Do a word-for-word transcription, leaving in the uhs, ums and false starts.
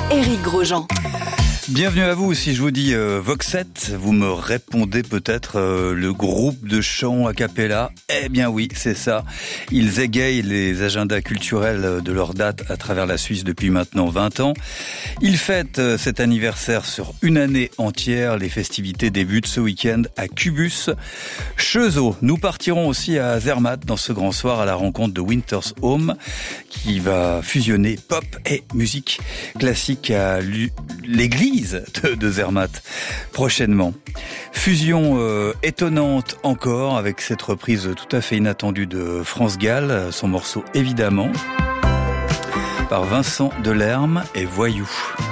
Éric Grosjean. Bienvenue à vous. Si je vous dis euh, Voxette, vous me répondez peut-être euh, le groupe de chant a cappella. Eh bien oui, c'est ça. Ils égayent les agendas culturels de leur date à travers la Suisse depuis maintenant vingt ans. Ils fêtent euh, cet anniversaire sur une année entière. Les festivités débutent ce week-end à Cubus. Chezeaux. Nous partirons aussi à Zermatt dans ce grand soir à la rencontre de Winter's Home qui va fusionner pop et musique classique à l'église de, de Zermatt prochainement. Fusion euh, étonnante encore avec cette reprise tout à fait inattendue de France Gall, son morceau évidemment, par Vincent Delerme et Voyou.